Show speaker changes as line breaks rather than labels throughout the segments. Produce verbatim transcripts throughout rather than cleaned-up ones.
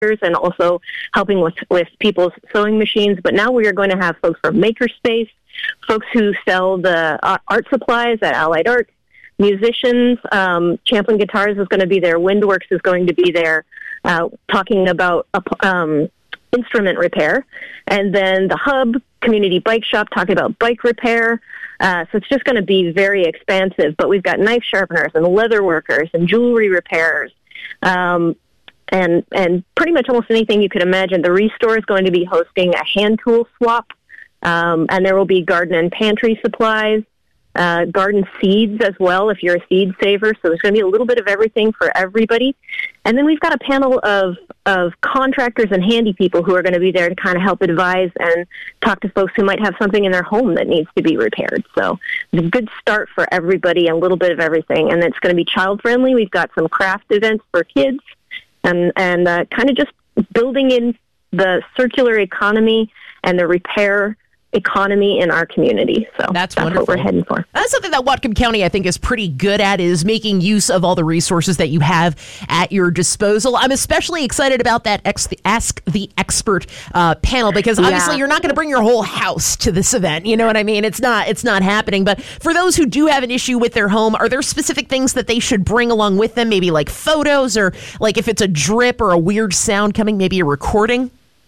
and also helping with, with people's sewing machines. But now we are going to have folks from Makerspace, folks who sell the uh, art supplies at Allied Art, musicians. Um, Champlin Guitars is going to be there. Windworks is going to be there, uh, talking about um, instrument repair. And then the Hub, Community Bike Shop, talking about bike repair. Uh, so it's just going to be very expansive. But we've got knife sharpeners and leather workers and jewelry repairers. Um, and and pretty much almost anything you could imagine. The Restore is going to be hosting a hand tool swap, um, and there will be garden and pantry supplies, uh, garden seeds as well if you're a seed saver. So there's going to be a little bit of everything for everybody. And then we've got a panel of, of contractors and handy people who are going to be there to kind of help advise and talk to folks who might have something in their home that needs to be repaired. So it's a good start for everybody, a little bit of everything. And it's going to be child-friendly. We've got some craft events for kids and, and uh, kind of just building in the circular economy and the repair economy in our community. So
that's,
that's what we're heading for.
That's something that Whatcom County, I think, is pretty good at, is making use of all the resources that you have at your disposal. I'm especially excited about that ex- Ask the Expert uh, panel, because obviously yeah. you're not going to bring your whole house to this event. You know what I mean? It's not, it's not happening. But for those who do have an issue with their home, are there specific things that they should bring along with them? Maybe like photos, or like if it's a drip or a weird sound coming, maybe a recording?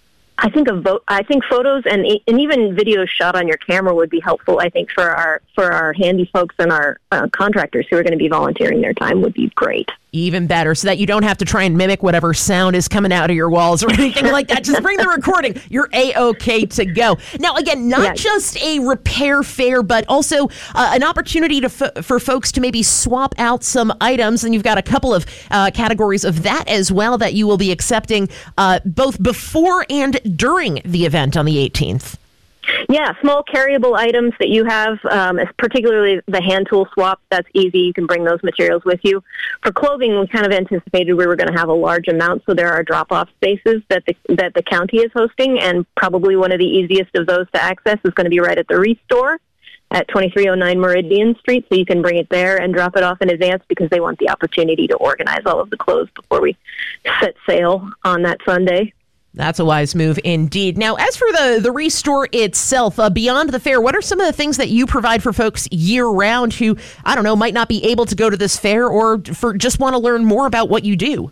I think a vote. I think photos and and even videos shot on your camera would be helpful. I think for our for our handy folks and our uh, contractors who are going to be volunteering their time would be great.
Even better, so that you don't have to try and mimic whatever sound is coming out of your walls or anything like that. Just bring the recording. You're A-okay to go. Now, again, not yeah. just a repair fair, but also uh, an opportunity to f- for folks to maybe swap out some items. And you've got a couple of uh, categories of that as well that you will be accepting uh, both before and during the event on the eighteenth.
Yeah, small carryable items that you have, um, particularly the hand tool swap. That's easy. You can bring those materials with you. For clothing, we kind of anticipated we were going to have a large amount, so there are drop-off spaces that the that the county is hosting, and probably one of the easiest of those to access is going to be right at the Restore at twenty-three oh nine Meridian Street, so you can bring it there and drop it off in advance because they want the opportunity to organize all of the clothes before we set sail on that Sunday.
That's a wise move indeed. Now, as for the, the Restore itself, uh, beyond the fair, what are some of the things that you provide for folks year-round who, I don't know, might not be able to go to this fair or for just want to learn more about what you do?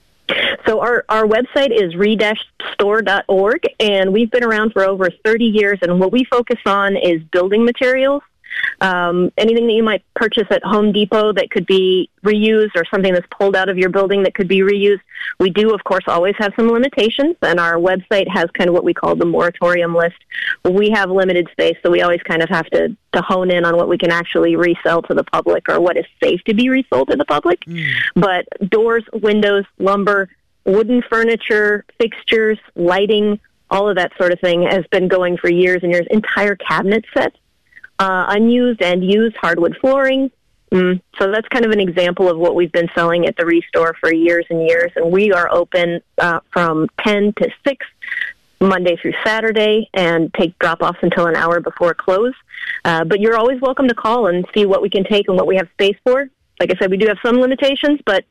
So our, our website is re dash store dot org, and we've been around for over thirty years, and what we focus on is building materials. Um, anything that you might purchase at Home Depot that could be reused, or something that's pulled out of your building that could be reused. We do, of course, always have some limitations, and our website has kind of what we call the moratorium list. We have limited space, so we always kind of have to, to hone in on what we can actually resell to the public or what is safe to be resold to the public. Mm. But doors, windows, lumber, wooden furniture, fixtures, lighting, all of that sort of thing has been going for years and years. Entire cabinet sets. Uh, unused and used hardwood flooring. Mm. So that's kind of an example of what we've been selling at the Restore for years and years. And we are open uh, from ten to six, Monday through Saturday, and take drop-offs until an hour before close. Uh, but you're always welcome to call and see what we can take and what we have space for. Like I said, we do have some limitations, but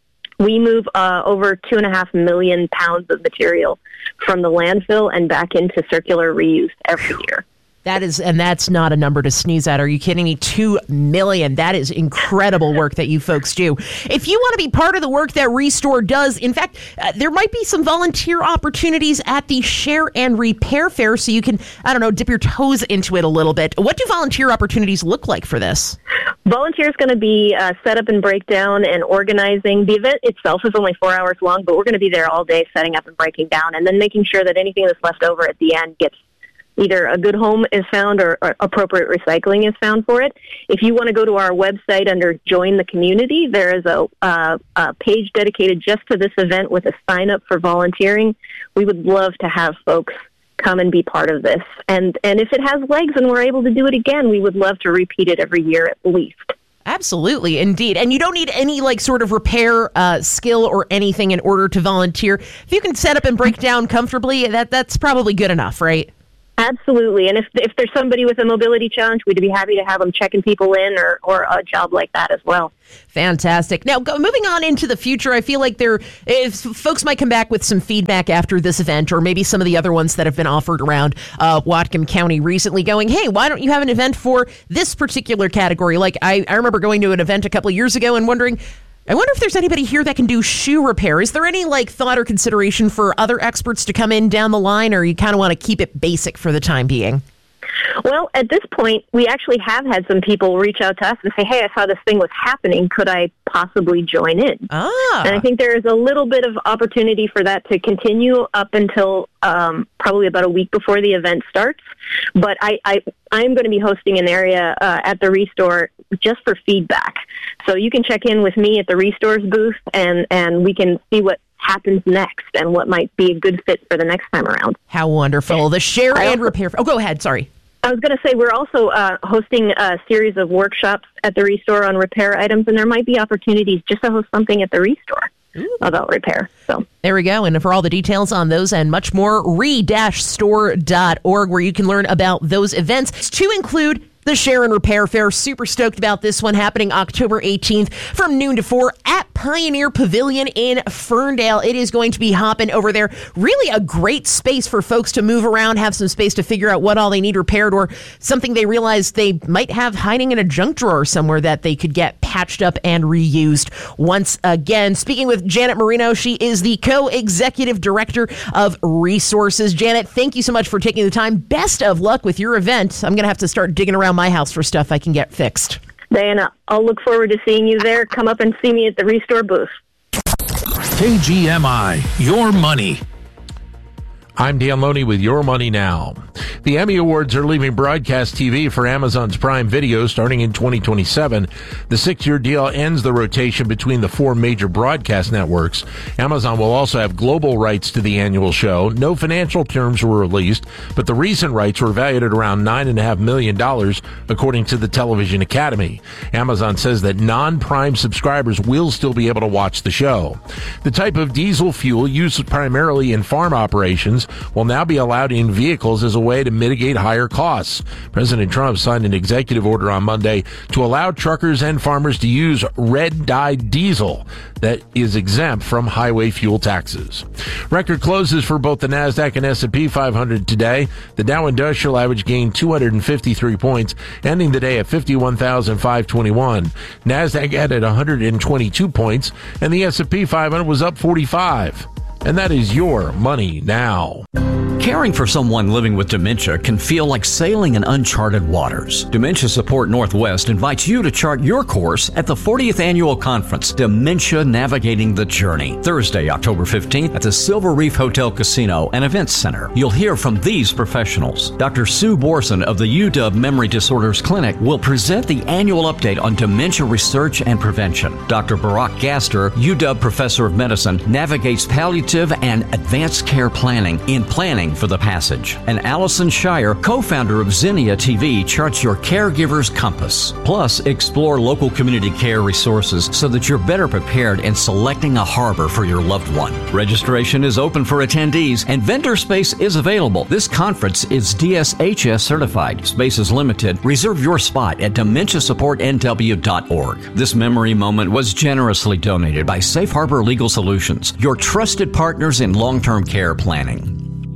we move uh, over two and a half million pounds of material from the landfill and back into circular reuse every year.
That is, and that's not a number to sneeze at. Are you kidding me? Two million. That is incredible work that you folks do. If you want to be part of the work that Restore does, in fact, uh, there might be some volunteer opportunities at the Share and Repair Fair, so you can, I don't know, dip your toes into it a little bit. What do volunteer opportunities look like for this?
Volunteer is going to be uh, set up and breakdown and organizing. The event itself is only four hours long, but we're going to be there all day setting up and breaking down, and then making sure that anything that's left over at the end gets either a good home is found or, or appropriate recycling is found for it. If you want to go to our website under Join the Community, there is a, uh, a page dedicated just to this event with a sign-up for volunteering. We would love to have folks come and be part of this. And, and if it has legs and we're able to do it again, we would love to repeat it every year at least.
Absolutely, indeed. And you don't need any like sort of repair uh, skill or anything in order to volunteer. If you can set up and break down comfortably, that that's probably good enough, right?
Absolutely. And if if there's somebody with a mobility challenge, we'd be happy to have them checking people in or, or a job like that as well.
Fantastic. Now, go, moving on into the future, I feel like there, if folks might come back with some feedback after this event, or maybe some of the other ones that have been offered around uh, Whatcom County recently, going, hey, why don't you have an event for this particular category? Like, I, I remember going to an event a couple of years ago and wondering, I wonder if there's anybody here that can do shoe repair. Is there any like thought or consideration for other experts to come in down the line, or you kind of want to keep it basic for the time being?
Well, at this point, we actually have had some people reach out to us and say, hey, I saw this thing was happening. Could I possibly join in?
Ah.
And I think there is a little bit of opportunity for that to continue up until um, probably about a week before the event starts. But I, I, I'm going to be hosting an area uh, at the Restore just for feedback. So you can check in with me at the Restore's booth, and, and we can see what happens next and what might be a good fit for the next time around.
How wonderful. The Share
I
and
also,
Repair. Oh, go ahead. Sorry.
I was going to say we're also uh, hosting a series of workshops at the Restore on repair items, and there might be opportunities just to host something at the Restore Ooh. About repair. So
there we go. And for all the details on those and much more, re dash store dot org, where you can learn about those events, to include the Share and Repair Fair. Super stoked about this one, happening October eighteenth from noon to four at Pioneer Pavilion in Ferndale. It is going to be hopping over there. Really a great space for folks to move around, have some space to figure out what all they need repaired, or something they realize they might have hiding in a junk drawer somewhere that they could get patched up and reused. Once again, speaking with Janet Marino, she is the co-executive director of Resources. Janet, thank you so much for taking the time. Best of luck with your event. I'm going to have to start digging around my house for stuff I can get fixed.
Diana, I'll look forward to seeing you there. Come up and see me at the Restore booth.
K G M I, your money. I'm Dan Loney with Your Money Now. The Emmy Awards are leaving broadcast T V for Amazon's Prime Video starting in twenty twenty-seven. The six-year deal ends the rotation between the four major broadcast networks. Amazon will also have global rights to the annual show. No financial terms were released, but the recent rights were valued at around nine point five million dollars, according to the Television Academy. Amazon says that non-Prime subscribers will still be able to watch the show. The type of diesel fuel used primarily in farm operations will now be allowed in vehicles as a way to mitigate higher costs. President Trump signed an executive order on Monday to allow truckers and farmers to use red-dyed diesel that is exempt from highway fuel taxes. Record closes for both the NASDAQ and S and P five hundred today. The Dow Industrial Average gained two hundred fifty-three points, ending the day at fifty-one thousand five hundred twenty-one. NASDAQ added one hundred twenty-two points, and the S and P five hundred was up forty-five. And that is Your Money Now.
Caring for someone living with dementia can feel like sailing in uncharted waters. Dementia Support Northwest invites you to chart your course at the fortieth Annual Conference, Dementia Navigating the Journey, Thursday, October fifteenth at the Silver Reef Hotel Casino and Events Center. You'll hear from these professionals. Doctor Sue Borson of the U W Memory Disorders Clinic will present the annual update on dementia research and prevention. Doctor Barack Gaster, U W Professor of Medicine, navigates palliative and advanced care planning in Planning for the Passage. And Allison Shire, co-founder of Zinnia T V, charts your caregiver's compass. Plus, explore local community care resources so that you're better prepared in selecting a harbor for your loved one. Registration is open for attendees and vendor space is available. This conference is D S H S certified. Space is limited. Reserve your spot at dementia support N W dot org. This memory moment was generously donated by Safe Harbor Legal Solutions, your trusted partners in long-term care planning.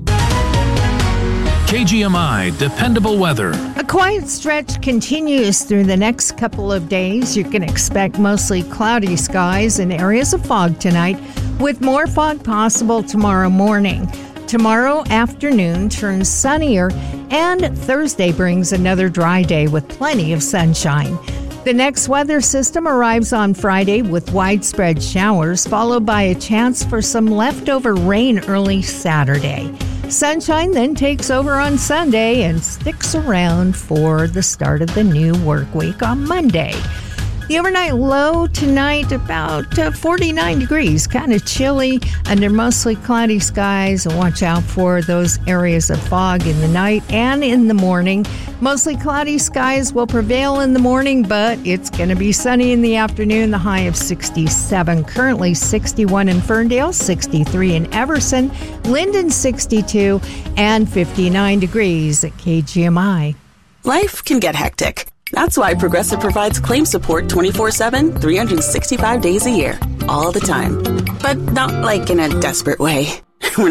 K G M I Dependable Weather.
A quiet stretch continues through the next couple of days. You can expect mostly cloudy skies and areas of fog tonight, with more fog possible tomorrow morning. Tomorrow afternoon turns sunnier, and Thursday brings another dry day with plenty of sunshine. The next weather system arrives on Friday with widespread showers, followed by a chance for some leftover rain early Saturday. Sunshine then takes over on Sunday and sticks around for the start of the new work week on Monday. The overnight low tonight about uh, forty-nine degrees, kind of chilly under mostly cloudy skies. Watch out for those areas of fog in the night and in the morning. Mostly cloudy skies will prevail in the morning, but it's going to be sunny in the afternoon. The high of sixty-seven. Currently sixty-one in Ferndale, sixty-three in Everson, Linden sixty-two, and fifty-nine degrees at K G M I.
Life can get hectic. That's why Progressive provides claim support twenty-four seven, three hundred sixty-five days a year, all the time. But not like in a desperate way.